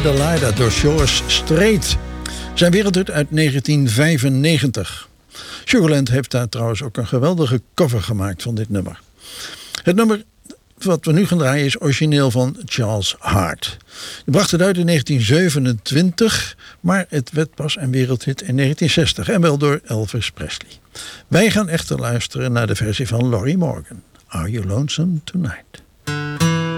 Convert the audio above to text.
Adelaida door Shores Strait. Zijn wereldhit uit 1995. Sugarland heeft daar trouwens ook een geweldige cover gemaakt van dit nummer. Het nummer wat we nu gaan draaien is origineel van Charles Hart. Hij bracht het uit in 1927, maar het werd pas een wereldhit in 1960 en wel door Elvis Presley. Wij gaan echter luisteren naar de versie van Lorrie Morgan. Are You Lonesome Tonight?